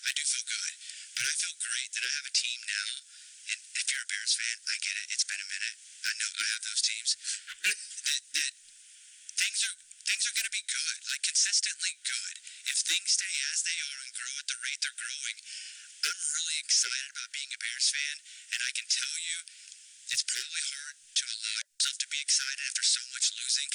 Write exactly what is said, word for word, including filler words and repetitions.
I do feel good. But I feel great that I have a team now. And if you're a Bears fan, I get it. It's been a minute. I know I have those teams. That, that things are things are going to be good, like consistently good. If things stay as they are and grow at the rate they're growing, I'm really excited about being a Bears fan. And I can tell you, it's probably hard to allow yourself to be excited after so much losing.